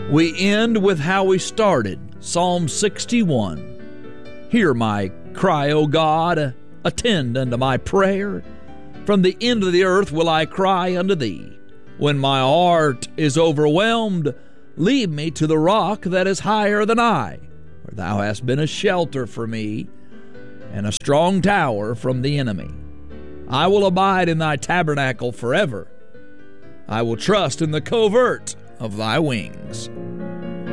We end with how we started, Psalm 61. Hear my cry, O God, attend unto my prayer. From the end of the earth will I cry unto thee. When my heart is overwhelmed, lead me to the rock that is higher than I, where thou hast been a shelter for me and a strong tower from the enemy. I will abide in thy tabernacle forever. I will trust in the covert of thy wings.